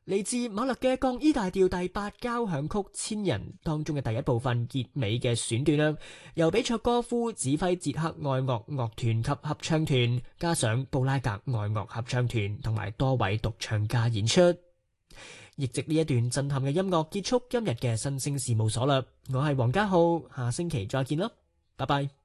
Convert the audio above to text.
嚟自馬勒嘅降 E 大調第8交響曲千人當中嘅第一部分結尾嘅選段啦，由比卓哥夫指揮捷克愛樂樂團及合唱團，加上布拉格愛樂合唱團同埋多位獨唱家演出。亦藉呢一段震撼嘅音樂結束今日嘅新聲事務所啦，我係黃家浩，下星期再見啦，拜拜。